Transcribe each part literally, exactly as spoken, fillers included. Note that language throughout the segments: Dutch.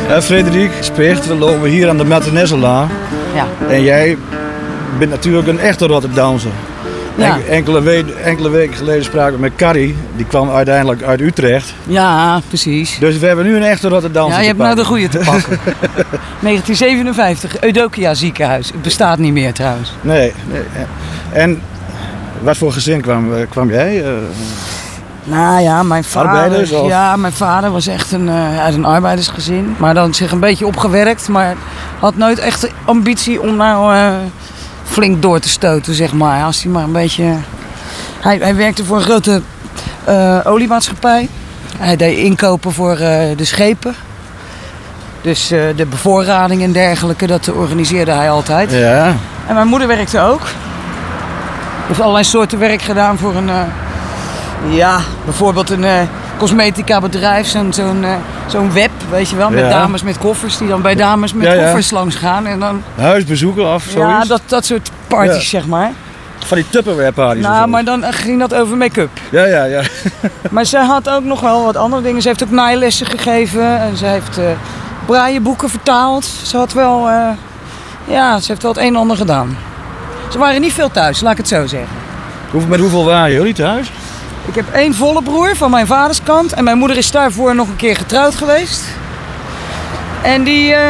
Uh, Frederik Specht, we lopen hier aan de Maternesselaan. Ja. En jij bent natuurlijk een echte Rotterdamse. Ja. En, enkele, we- enkele weken geleden spraken we met Carrie. Die kwam uiteindelijk uit Utrecht. Ja, precies. Dus we hebben nu een echte Rotterdamse Ja, je te hebt nou de pakken. goede te pakken. negentien zevenenvijftig, Eudokia ziekenhuis. Het bestaat niet meer trouwens. Nee, nee. En wat voor gezin kwam, eh, kwam jij? Uh, Nou ja, mijn vader, Arbeiders, of? ja, mijn vader was echt een, uh, uit een arbeidersgezin. Maar dan zich een beetje opgewerkt. Maar had nooit echt de ambitie om nou uh, flink door te stoten, zeg maar. Als hij maar een beetje... Hij, hij werkte voor een grote uh, oliemaatschappij. Hij deed inkopen voor uh, de schepen. Dus uh, de bevoorrading en dergelijke, dat organiseerde hij altijd. ja. En mijn moeder werkte ook. Heeft allerlei soorten werk gedaan voor een... Uh, ja, bijvoorbeeld een uh, cosmetica bedrijf. Zo'n zo'n uh, zo'n web, weet je wel. Met Ja. dames met koffers die dan bij dames met Ja, ja. koffers langs gaan. En dan, Huisbezoeken of zoiets? ja, dat, dat soort parties, Ja. zeg maar. Van die Tupperware parties of Nou, zo. maar dan uh, ging dat over make-up. Ja, ja, ja. Maar zij had ook nog wel wat andere dingen. Ze heeft ook naaillessen gegeven. En ze heeft uh, braaienboeken vertaald. Ze had wel... Uh, ja, ze heeft wel het een en ander gedaan. Ze waren niet veel thuis, laat ik het zo zeggen. Hoe- Met hoeveel waren jullie thuis? Ik heb één volle broer van mijn vaders kant. En mijn moeder is daarvoor nog een keer getrouwd geweest. En die... Uh,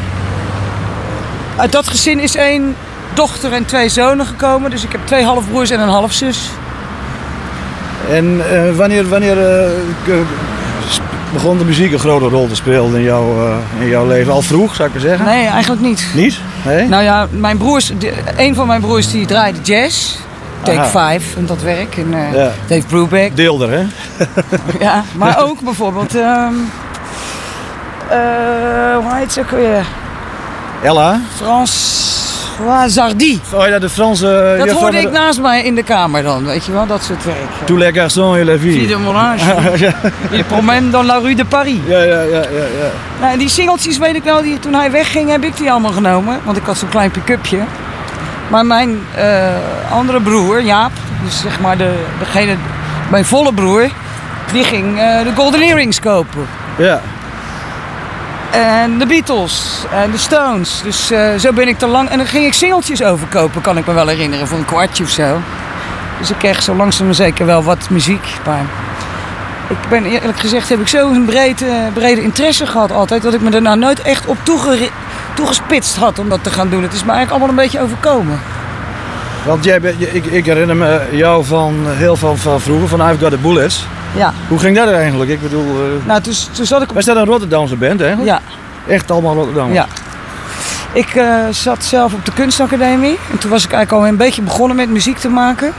uit dat gezin is één dochter en twee zonen gekomen. Dus ik heb twee halfbroers en een halfzus. En uh, wanneer, wanneer uh, k- sp- begon de muziek een grote rol te spelen in, jouw, uh, in jouw leven? Al vroeg, zou ik maar zeggen? Nee, eigenlijk niet. Niet? Nee? Nou ja, mijn broers, de, een van mijn broers die draaide jazz. Take Aha. Five en dat werk. En uh, Ja. Dave Brubeck. Deelder, hè? Ja, maar ook bijvoorbeeld... ehm uh, hoe heet ze ook weer? Ella? François Zardy. Oh ja, de Franse... Dat juffrouw hoorde met ik de- naast mij in de kamer dan, weet je wel, dat soort werk. Tous les garçons et la Fille vie. de Moulin, ja, il promène dans la rue de Paris. ja, ja, ja, ja, ja. Nou, en die singeltjes weet ik wel, die, toen hij wegging heb ik die allemaal genomen. Want ik had zo'n klein pick-upje. Maar mijn uh, andere broer, Jaap, dus zeg maar de, degene, mijn volle broer, die ging uh, de Golden Earrings kopen. Ja. En de Beatles en de Stones. Dus uh, zo ben ik te lang. En dan ging ik singeltjes overkopen, kan ik me wel herinneren, voor een kwartje of zo. Dus ik kreeg zo langzaam maar zeker wel wat muziek. Maar ik ben eerlijk gezegd, heb ik zo een brede, brede interesse gehad altijd, dat ik me er nou nooit echt op toegeri- toegespitst had om dat te gaan doen. Het is me eigenlijk allemaal een beetje overkomen. Want jij bent, ik, ik herinner me jou van heel van, van vroeger, van I've Got the Bullets. Ja, Hoe ging dat eigenlijk? Ik bedoel, uh, nou toen, toen zat ik op... was dat een Rotterdamse band, hè? Ja, Echt allemaal Rotterdam. ja. Ik uh, zat zelf op de kunstacademie. En toen was ik eigenlijk al een beetje begonnen met muziek te maken.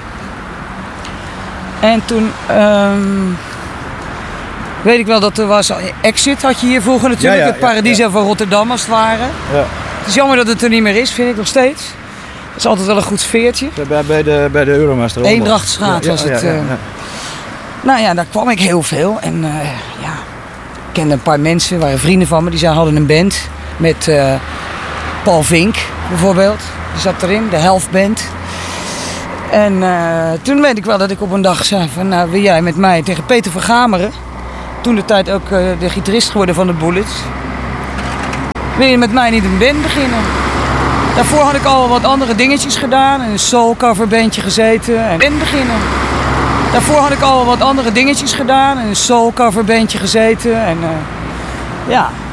En toen... Um, weet ik wel dat er was... Exit had je hier vroeger natuurlijk. Ja, ja, het Paradiso ja, ja. van Rotterdam als het ware. Ja. Het is jammer dat het er niet meer is, vind ik nog steeds. Het is altijd wel een goed sfeertje. Bij, bij de, bij de Euromaster. Eendrachtstraat Ja, was ja, het. ja, ja, uh, ja. Nou ja, daar kwam ik heel veel. En uh, ja, ik kende een paar mensen, waren vrienden van me. Die hadden een band met uh, Paul Vink bijvoorbeeld. Die zat erin, de Health Band. En uh, toen weet ik wel dat ik op een dag zei van... Nou, wil jij met mij tegen Peter van Gameren... Toen de tijd ook uh, de gitarist geworden van de Bullets. Wil je met mij niet een band beginnen? Daarvoor had ik al wat andere dingetjes gedaan. In een soul coverbandje gezeten. En band beginnen. Daarvoor had ik al wat andere dingetjes gedaan. In een soul coverbandje gezeten. En uh, ja,